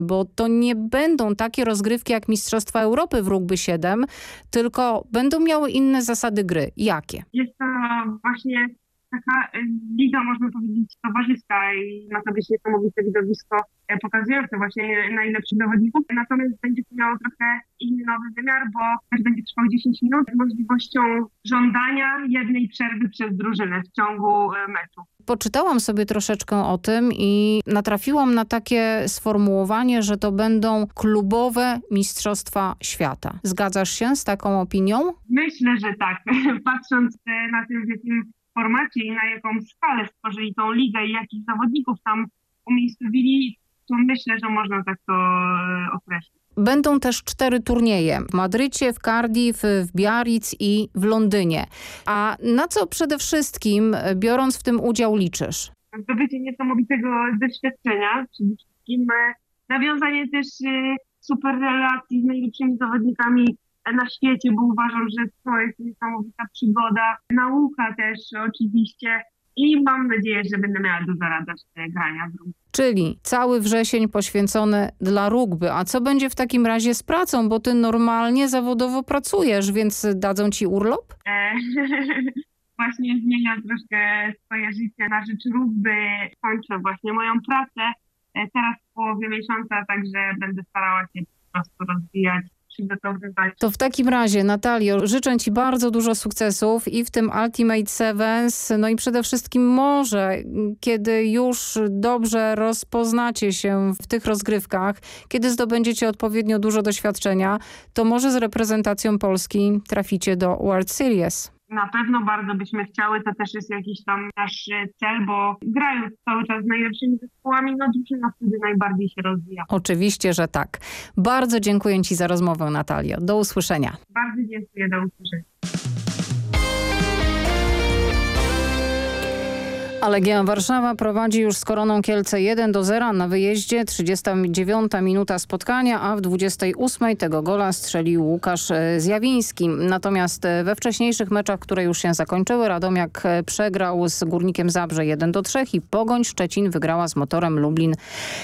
bo to nie będą takie rozgrywki jak Mistrzostwa Europy w rugby 7, tylko będą miały inne zasady gry. Jakie? Jest to właśnie taka liga, można powiedzieć, towarzyska i ma to być niesamowite widowisko pokazujące właśnie najlepszych zawodników. Natomiast będzie to miało trochę inny nowy wymiar, bo też będzie trwał 10 minut z możliwością żądania jednej przerwy przez drużynę w ciągu meczu. Poczytałam sobie troszeczkę o tym i natrafiłam na takie sformułowanie, że to będą klubowe mistrzostwa świata. Zgadzasz się z taką opinią? Myślę, że tak. Patrząc na tym, w jakim formacie i na jaką skalę stworzyli tą ligę i jakich zawodników tam umiejscowili, to myślę, że można tak to określić. Będą też 4 turnieje w Madrycie, w Cardiff, w Biarritz i w Londynie. A na co przede wszystkim, biorąc w tym udział, liczysz? Zdobycie niesamowitego doświadczenia, przede wszystkim nawiązanie też super relacji z najlepszymi zawodnikami na świecie, bo uważam, że to jest niesamowita przygoda. Nauka też oczywiście i mam nadzieję, że będę miała dużo radości grania w rugby. Czyli cały wrzesień poświęcony dla rugby. A co będzie w takim razie z pracą? Bo ty normalnie zawodowo pracujesz, więc dadzą ci urlop? Właśnie zmieniam troszkę swoje życie na rzecz rugby. Kończę właśnie moją pracę teraz w połowie miesiąca, także będę starała się po prostu rozwijać, przygotowywać. To w takim razie, Natalio, życzę ci bardzo dużo sukcesów i w tym Ultimate Sevens, no i przede wszystkim może, kiedy już dobrze rozpoznacie się w tych rozgrywkach, kiedy zdobędziecie odpowiednio dużo doświadczenia, to może z reprezentacją Polski traficie do World Series. Na pewno bardzo byśmy chciały, to też jest jakiś tam nasz cel, bo grając cały czas z najlepszymi zespołami, no drużyna wtedy najbardziej się rozwija. Oczywiście, że tak. Bardzo dziękuję ci za rozmowę, Natalio. Do usłyszenia. Bardzo dziękuję, do usłyszenia. A Legia Warszawa prowadzi już z Koroną Kielce 1-0 na wyjeździe. 39 minuta spotkania, a w 28 tego gola strzelił Łukasz Zjawiński. Natomiast we wcześniejszych meczach, które już się zakończyły, Radomiak przegrał z Górnikiem Zabrze 1-3 i Pogoń Szczecin wygrała z Motorem Lublin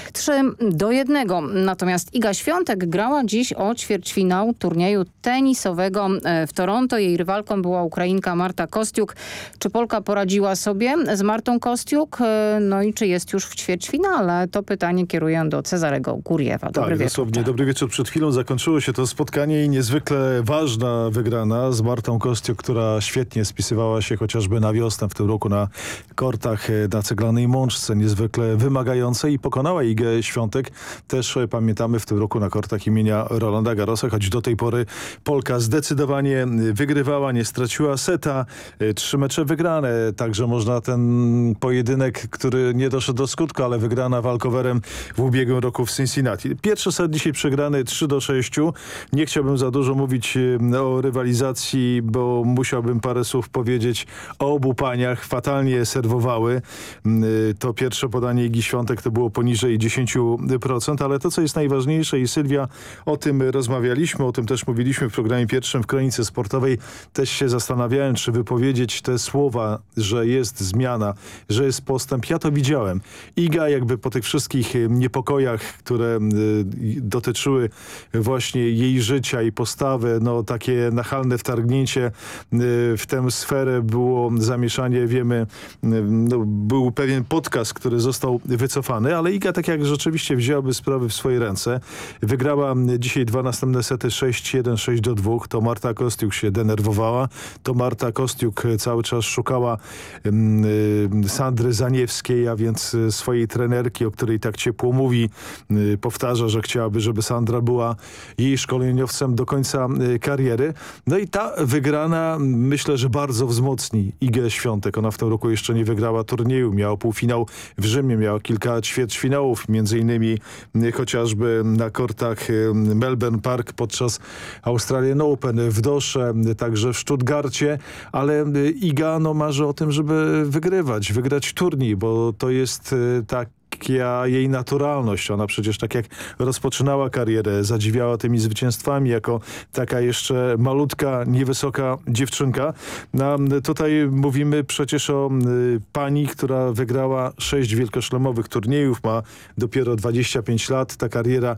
3-1. Natomiast Iga Świątek grała dziś o ćwierćfinał turnieju tenisowego w Toronto. Jej rywalką była Ukrainka Marta Kostiuk. Czy Polka poradziła sobie z Martą Kostiuk? No i czy jest już w ćwierćfinale? To pytanie kieruję do Cezarego Guriewa. Dobry wieczór. Dosłownie. Dobry wieczór. Przed chwilą zakończyło się to spotkanie i niezwykle ważna wygrana z Martą Kostiuk, która świetnie spisywała się chociażby na wiosnę w tym roku na kortach na Ceglanej Mączce. Niezwykle wymagające i pokonała Igę Świątek. Też pamiętamy w tym roku na kortach imienia Rolanda Garrosa, choć do tej pory Polka zdecydowanie wygrywała, nie straciła seta. 3 mecze wygrane, także można ten pojedynek, który nie doszedł do skutku, ale wygrana walkowerem w ubiegłym roku w Cincinnati. Pierwszy set dzisiaj przegrany 3-6. Nie chciałbym za dużo mówić o rywalizacji, bo musiałbym parę słów powiedzieć o obu paniach. Fatalnie serwowały. To pierwsze podanie Igi Świątek to było poniżej 10%, ale to, co jest najważniejsze i Sylwia, o tym rozmawialiśmy, o tym też mówiliśmy w programie pierwszym w Kronice Sportowej. Też się zastanawiałem, czy wypowiedzieć te słowa, że jest zmiana, że jest postęp. Ja to widziałem. Iga jakby po tych wszystkich niepokojach, które dotyczyły właśnie jej życia i postawy, no takie nachalne wtargnięcie w tę sferę, było zamieszanie, wiemy, no, był pewien podcast, który został wycofany, ale Iga tak jak rzeczywiście wzięłaby sprawy w swoje ręce. Wygrała dzisiaj 2 następne sety 6-1, 6-2. To Marta Kostiuk się denerwowała. To Marta Kostiuk cały czas szukała Sandry Zaniewskiej, a więc swojej trenerki, o której tak ciepło mówi. Powtarza, że chciałaby, żeby Sandra była jej szkoleniowcem do końca kariery. No i ta wygrana, myślę, że bardzo wzmocni Igę Świątek. Ona w tym roku jeszcze nie wygrała turnieju. Miała półfinał w Rzymie, miała kilka ćwierćfinałów, między innymi chociażby na kortach Melbourne Park podczas Australian Open, w Dosze, także w Stuttgarcie, ale Iga no, marzy o tym, żeby wygrać turniej, bo to jest taka jej naturalność. Ona przecież tak jak rozpoczynała karierę, zadziwiała tymi zwycięstwami jako taka jeszcze malutka, niewysoka dziewczynka. No, tutaj mówimy przecież o pani, która wygrała 6 wielkoszlemowych turniejów, ma dopiero 25 lat. Ta kariera